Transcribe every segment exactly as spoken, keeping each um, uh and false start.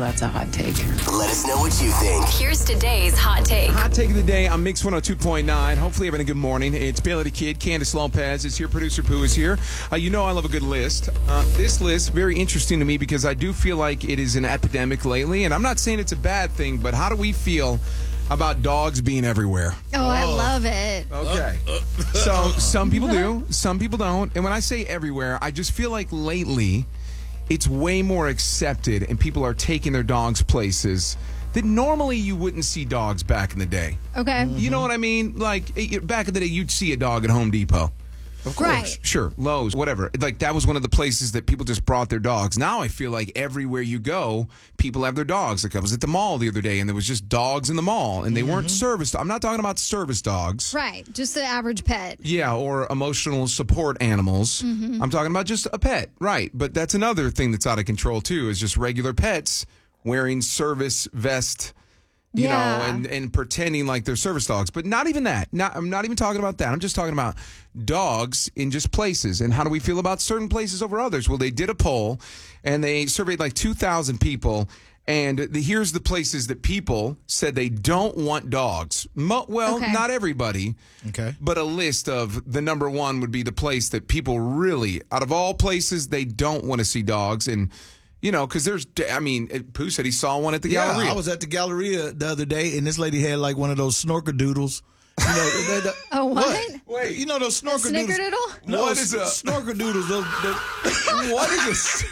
that's a hot take. Let us know what you think. Here's today's hot take. Hot take of the day on Mix one oh two point nine. Hopefully having a good morning. It's Bailey the Kid. Candace Lopez is here. Producer Pooh is here. Uh, you know I love a good list. Uh, this list, very interesting to me because I do feel like it is an epidemic lately. And I'm not saying it's a bad thing, but how do we feel about dogs being everywhere? Oh, I love it. Okay. So some people do, some people don't. And when I say everywhere, I just feel like lately it's way more accepted and people are taking their dogs places that normally you wouldn't see dogs back in the day. Okay. You know what I mean? Like it- back in the day, you'd see a dog at Home Depot. Of course. Right. Sure. Lowe's, whatever. Like that was one of the places that people just brought their dogs. Now I feel like everywhere you go, people have their dogs. Like I was at the mall the other day and there was just dogs in the mall and they weren't service. I'm not talking about service dogs. Right. Just the average pet. Yeah, or emotional support animals. I'm talking about just a pet, right? But that's another thing that's out of control too, is just regular pets wearing service vest, you Yeah. know, and, and pretending like they're service dogs. But not even that. Not, I'm not even talking about that. I'm just talking about dogs in just places. And how do we feel about certain places over others? Well, they did a poll and they surveyed like two thousand people. And the, here's the places that people said they don't want dogs. Mo, well, Okay. not everybody. Okay. But a list of the number one would be the place that people really, out of all places, they don't want to see dogs. And, you know, because there's, I mean, Pooh said he saw one at the Yeah, Galleria. I was at the Galleria the other day, and this lady had like one of those snorkerdoodles. You know, the, the, Oh, what? Wait, you know those snorkerdoodles? Snickerdoodle? No, What is a- snorkerdoodles? Those, those, What is this?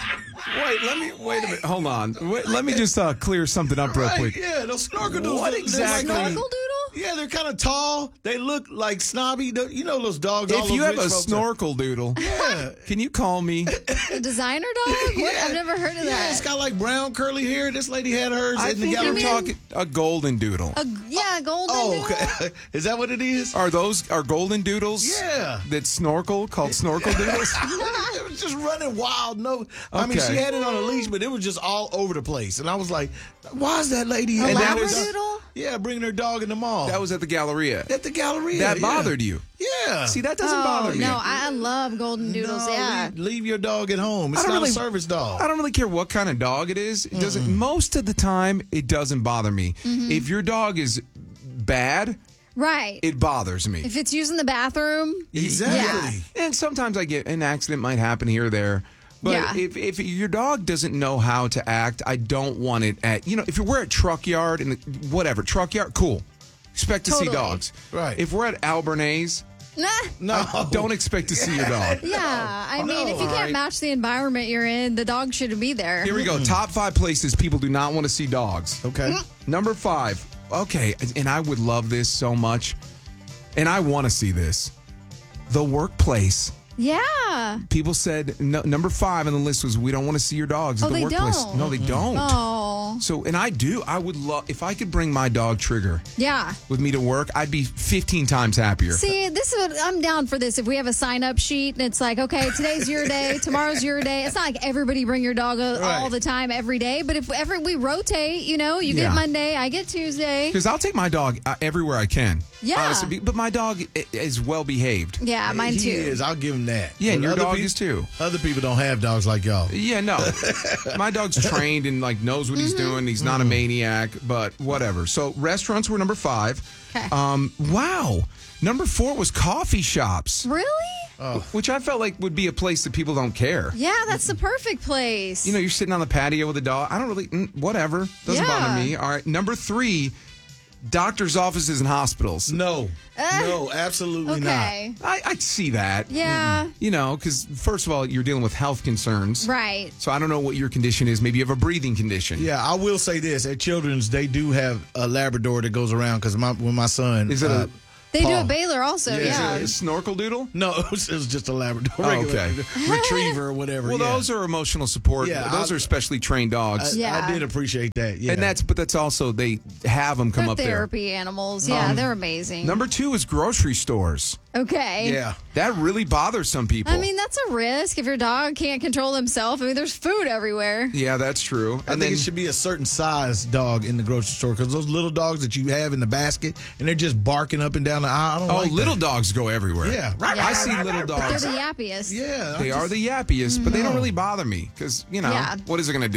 Wait, let me, wait a minute. Hold on. Wait, let me just uh, clear something up real right, quick. yeah, those snorkerdoodles. What they're- they're exactly- like- Snorkel doodle? Yeah, they're kind of tall. They look like snobby. They- You know those dogs. all If you those have rich a folks are- snorkel doodle, Yeah. can you call me? A designer dog? What? Yeah. I've never heard of Yeah, that. it's got like brown curly hair. This lady had hers I in the think you're gallery. talking a golden doodle. A, yeah, golden Oh, doodle. okay. Is that what it is? Are those are golden doodles? Yeah. That snorkel called snorkel doodles? It was just running wild. No, I mean, Okay. she had it on a leash, but it was just all over the place. And I was like, why is that lady? A And that having was- her- labradoodle? Yeah, bringing her dog in the mall. That was at the Galleria. at the Galleria. That yeah. bothered you. Yeah. See, that doesn't Oh, bother me. no, I I love golden doodles. No, yeah. leave, leave your dog at home. It's I don't not really- a service dog. I don't really care what kind of dog it is. It doesn't. Most of the time, it doesn't bother me. Mm-hmm. If your dog is bad, Right. it bothers me. If it's using the bathroom, Exactly. And sometimes I get an accident might happen here or there. But Yeah. if, if your dog doesn't know how to act, I don't want it at, you know, if we're at Truck Yard and whatever, Truck Yard, cool. Expect to Totally. see dogs. Right. If we're at Albernays, nah. No. don't expect to see your dog. Yeah, I mean, if you All can't right. match the environment you're in, the dog shouldn't be there. Here we go. Top five places people do not want to see dogs. Okay. Number five. Okay, and I would love this so much. And I want to see this. The workplace. Yeah. People said no, number five on the list was we don't want to see your dogs at Oh, the they workplace. don't? No, they don't. Oh. So, and I do. I would love if I could bring my dog Trigger Yeah. with me to work. I'd be fifteen times happier. See, this is what I'm down for this. If we have a sign up sheet and it's like, okay, today's your day, tomorrow's your day. It's not like everybody bring your dog uh, all Right. the time every day, but if ever we rotate, you know, you Yeah. get Monday, I get Tuesday. Because I'll take my dog uh, everywhere I can. Yeah. Honestly, but my dog i- is well behaved. Yeah, mine he too. is. I'll give him that. Yeah, and But your other dog peop- is too. Other people don't have dogs like y'all. Yeah, no. My dog's trained and like knows what he's Mm-hmm. doing. He's not a maniac, but whatever. So restaurants were number five. Okay. Um, wow. Number four was coffee shops, Really? which I felt like would be a place that people don't care. Yeah, that's the perfect place. You know, you're sitting on the patio with a dog. I don't really, mm, whatever. Doesn't Yeah. bother me. All right. Number three, doctors' offices and hospitals. No. Uh, no, absolutely okay. I, I see that. Yeah. You know, because first of all, you're dealing with health concerns. Right. So I don't know what your condition is. Maybe you have a breathing condition. not. Yeah, I will say this. At Children's, they do have a Labrador that goes around because my, when my son... Is it a- They do Paul. at Baylor also. Yeah. Yeah. Is it a snorkel doodle? No, it was, it was just a Labrador. Oh, regular okay. Retriever or whatever. Well, yeah. those are emotional support. Yeah, those I- are specially trained dogs. I, Yeah. I did appreciate that. Yeah. And that's, but that's also, they have them come They're up there. therapy animals. Yeah, they're amazing. Number two is grocery stores. okay. Yeah. That really bothers some people. I mean, that's a risk if your dog can't control himself. I mean, there's food everywhere. yeah, that's true. I And think then, it should be a certain size dog in the grocery store because those little dogs that you have in the basket and they're just barking up and down the aisle. I don't oh, like little that. dogs go everywhere. Yeah. Yeah. I see little They're dogs. the yappiest. Yeah. I They just- are the yappiest, but they don't No. really bother me because, you know, Yeah. what is it going to do?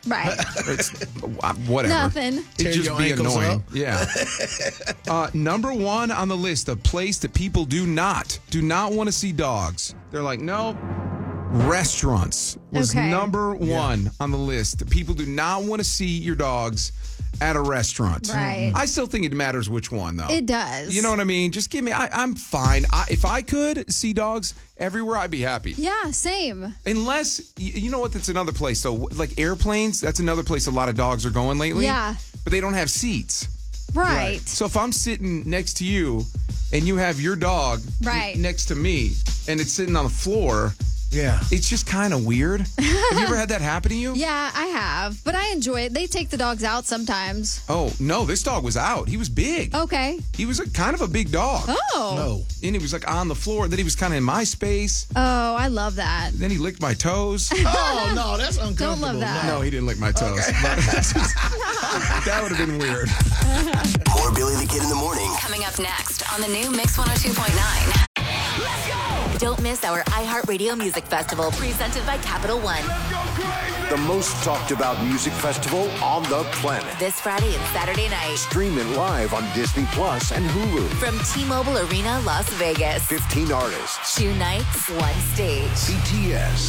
Right. It's, uh, whatever. Nothing. Tear It just your be ankles annoying. up. Yeah. uh, number one on the list, a place that people do not, do not want to see dogs. They're like, no. Restaurants was Okay. number one on the list. People do not want to see your dogs at a restaurant. Right. I still think it matters which one, though. It does. You know what I mean? Just give me, I, I'm fine. I, if I could see dogs everywhere, I'd be happy. Yeah, same. Unless, y- you know what, that's another place, though. Like airplanes, that's another place a lot of dogs are going lately. Yeah. But they don't have seats. Right. So if I'm sitting next to you and you have your dog Right. next to me and it's sitting on the floor, Yeah. it's just kind of weird. Have you ever had that happen to you? Yeah, I have. But I enjoy it. They take the dogs out sometimes. Oh, no, this dog was out. He was big. Okay. He was a, kind of a big dog. Oh. No. And he was like on the floor. Then he was kind of in my space. Oh, I love that. Then he licked my toes. Oh, no, that's uncomfortable. Don't love that. No, he didn't lick my toes. But that would have been weird. More Billy the Kid in the morning. Coming up next on the new Mix one oh two point nine. Don't miss our iHeartRadio Music Festival presented by Capital One. The most talked about music festival on the planet. This Friday and Saturday night Stream it live on Disney Plus and Hulu. from T-Mobile Arena, Las Vegas. fifteen artists. Two nights, one stage. B T S.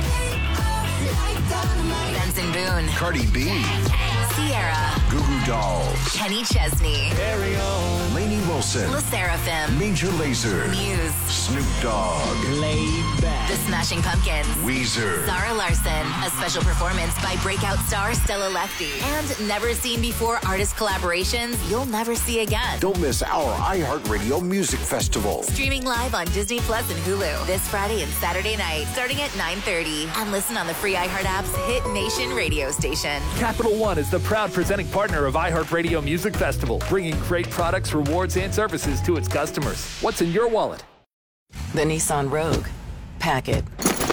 Benson Boone, Cardi B. Sierra, Goo Goo Dolls. Kenny Chesney, Lainey Wilson. La Seraphim, Major Lazer. Muse, Snoop Dogg. The Smashing Pumpkins, Weezer. Zara Larson, a special performance by breakout star Stella Lefty, and never seen before artist collaborations you'll never see again. Don't miss our iHeartRadio Music Festival. Streaming live on Disney Plus and Hulu this Friday and Saturday night, starting at nine thirty. And listen on the free iHeart app's Hit Nation radio station. Capital One is the proud presenting partner of iHeartRadio Music Festival, bringing great products, rewards, and services to its customers. What's in your wallet? The Nissan Rogue. Pack it.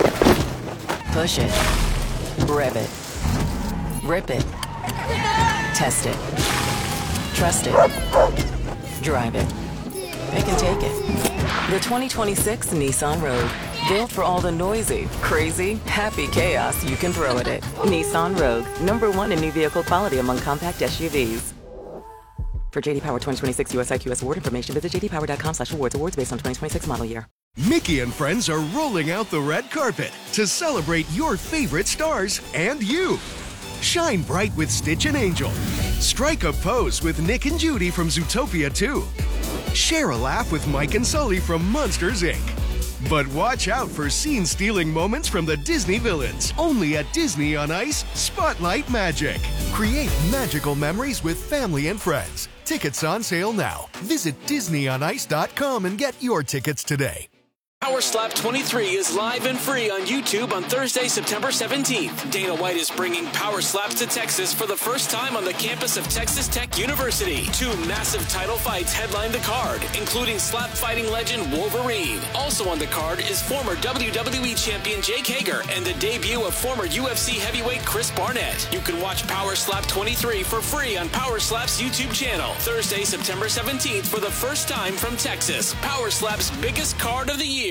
Push it. Rev it. Rip it. Test it. Trust it. Drive it. Pick and take it. The twenty twenty-six Nissan Rogue. Built for all the noisy, crazy, happy chaos you can throw at it. Nissan Rogue. Number one in new vehicle quality among compact S U Vs. For J D Power twenty twenty-six U S I Q S award information, visit j d power dot com slash awards. Awards based on twenty twenty-six model year. Mickey and friends are rolling out the red carpet to celebrate your favorite stars and you. Shine bright with Stitch and Angel. Strike a pose with Nick and Judy from Zootopia two. Share a laugh with Mike and Sully from Monsters, Incorporated. But watch out for scene-stealing moments from the Disney villains. Only at Disney on Ice, Spotlight Magic. Create magical memories with family and friends. Tickets on sale now. Visit disney on ice dot com and get your tickets today. Power Slap twenty-three is live and free on YouTube on Thursday, September seventeenth. Dana White is bringing Power Slaps to Texas for the first time on the campus of Texas Tech University. Two massive title fights headline the card, including slap fighting legend Wolverine. Also on the card is former W W E champion Jake Hager and the debut of former U F C heavyweight Chris Barnett. You can watch Power Slap twenty-three for free on Power Slap's YouTube channel. Thursday, September seventeenth for the first time from Texas. Power Slap's biggest card of the year.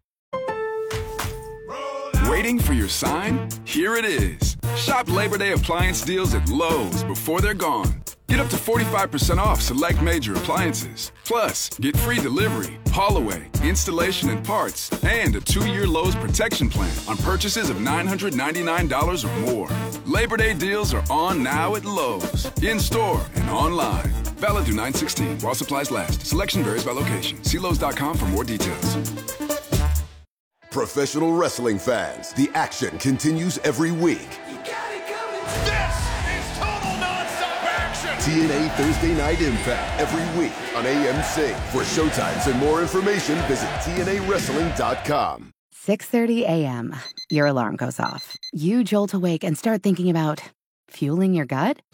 Waiting for your sign? Here it is. Shop Labor Day appliance deals at Lowe's before they're gone. Get up to forty-five percent off select major appliances. Plus, get free delivery, haul away, installation and parts, and a two-year Lowe's protection plan on purchases of nine hundred ninety-nine dollars or more. Labor Day deals are on now at Lowe's, in-store and online. Valid through nine sixteen while supplies last. Selection varies by location. See Lowe's dot com for more details. Professional wrestling fans, the action continues every week. This is total nonstop action! T N A Thursday Night Impact every week on A M C. For showtimes and more information, visit T N A wrestling dot com. six thirty a.m. Your alarm goes off. You jolt awake and start thinking about fueling your gut?